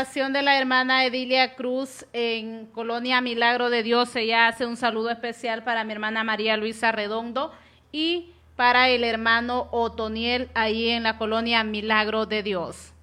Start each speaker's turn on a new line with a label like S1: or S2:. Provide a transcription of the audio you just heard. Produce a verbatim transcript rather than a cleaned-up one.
S1: De la hermana Edilia Cruz en Colonia Milagro de Dios. Ella hace un saludo especial para mi hermana María Luisa Redondo y para el hermano Otoniel ahí en la Colonia Milagro de Dios.